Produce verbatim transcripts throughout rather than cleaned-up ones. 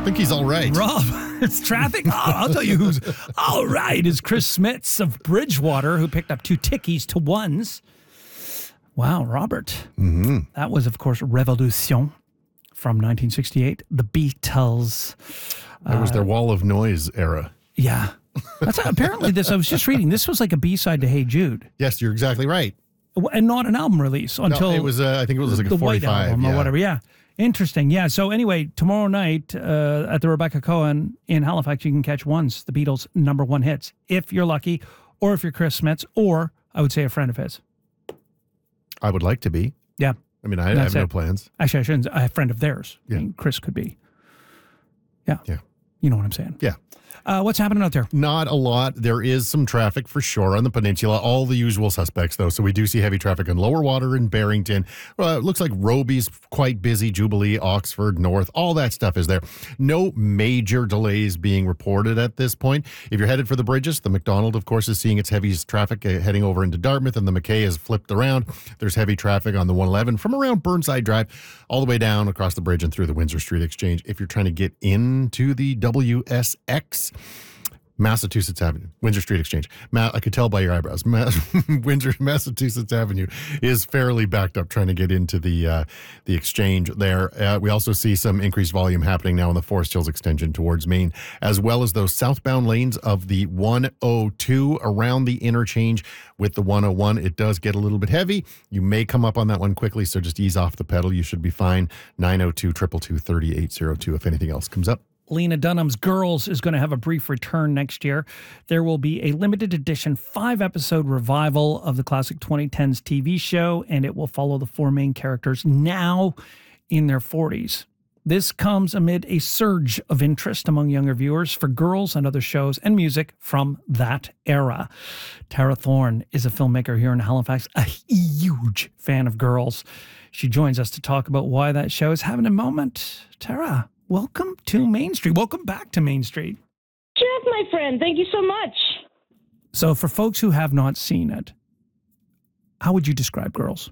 think he's all right. Rob, it's traffic. Oh, I'll tell you who's all right is Chris Smits of Bridgewater, who picked up two tickies to ones. Wow, Robert. Mm-hmm. That was, of course, Revolution from nineteen sixty-eight. The Beatles. That was Uh, their Wall of Noise era. Yeah. That's apparently this. I was just reading. This was like a B-side to Hey Jude. Yes, you're exactly right. And not an album release until no, it was. Uh, I think it was like the a forty-five White Album yeah. or whatever. Yeah. Interesting. Yeah. So anyway, tomorrow night uh, at the Rebecca Cohen in Halifax, you can catch Ones, the Beatles' number one hits, if you're lucky, or if you're Chris Smits, or I would say a friend of his. I would like to be. Yeah. I mean, I, I have it. no plans. Actually, I shouldn't. A friend of theirs. Yeah. I mean, Chris could be. Yeah. Yeah. You know what I'm saying? Yeah. Uh, what's happening out there? Not a lot. There is some traffic for sure on the peninsula. All the usual suspects, though. So we do see heavy traffic on Lower Water in Barrington. Uh, it looks like Robie's quite busy. Jubilee, Oxford, North, all that stuff is there. No major delays being reported at this point. If you're headed for the bridges, the McDonald, of course, is seeing its heaviest traffic uh, heading over into Dartmouth, and the McKay has flipped around. There's heavy traffic on the one eleven from around Burnside Drive all the way down across the bridge and through the Windsor Street Exchange. If you're trying to get into the W S X, Massachusetts Avenue, Windsor Street Exchange. Ma- I could tell by your eyebrows. Ma- Windsor, Massachusetts Avenue is fairly backed up trying to get into the uh, the exchange there. Uh, we also see some increased volume happening now on the Forest Hills extension towards Maine, as well as those southbound lanes of the one oh two around the interchange with the one oh one. It does get a little bit heavy. You may come up on that one quickly, so just ease off the pedal. You should be fine. nine oh two, two two two, three eight oh two if anything else comes up. Lena Dunham's Girls is going to have a brief return next year. There will be a limited edition five-episode revival of the classic twenty tens T V show, and it will follow the four main characters now in their forties. This comes amid a surge of interest among younger viewers for Girls and other shows and music from that era. Tara Thorne is a filmmaker here in Halifax, a huge fan of Girls. She joins us to talk about why that show is having a moment. Tara, welcome to Main Street. Welcome back to Main Street. Jeff, my friend, thank you so much. So for folks who have not seen it, how would you describe Girls?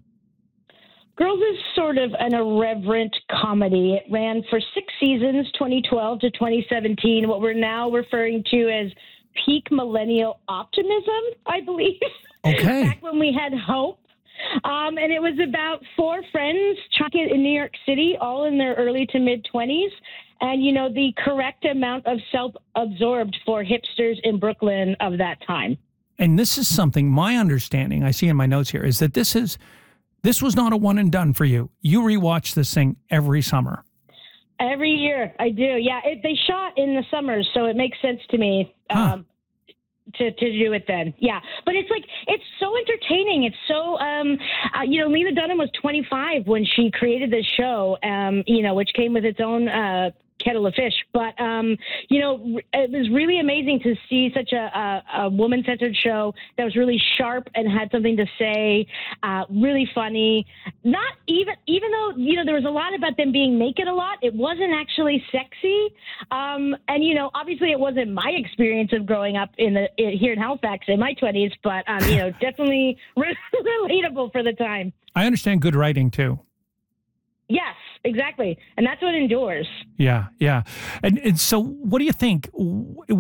Girls is sort of an irreverent comedy. It ran for six seasons, twenty twelve to twenty seventeen, what we're now referring to as peak millennial optimism, I believe. Okay. Back when we had hope. Um, and it was about four friends trying in New York City, all in their early to mid-twenties. And, you know, the correct amount of self-absorbed for hipsters in Brooklyn of that time. And this is something, my understanding, I see in my notes here, is that this is this was not a one and done for you. You rewatch this thing every summer. Every year, I do. Yeah, it, they shot in the summers, so it makes sense to me. Huh. Um, To, to do it then. Yeah. But it's like, it's so entertaining. It's so, um, uh, you know, Lena Dunham was twenty-five when she created this show, um, you know, which came with its own uh, kettle of fish. But, um, you know, it was really amazing to see such a, a, a woman-centered show that was really sharp and had something to say, uh, really funny. Not even, even though, you know, there was a lot about them being naked a lot, it wasn't actually sexy. Um, and, you know, obviously it wasn't my experience of growing up in the in, here in Halifax in my twenties, but, um, you know, definitely re- relatable for the time. I understand good writing, too. Yes, exactly. And that's what endures. Yeah, yeah. And, and so what do you think?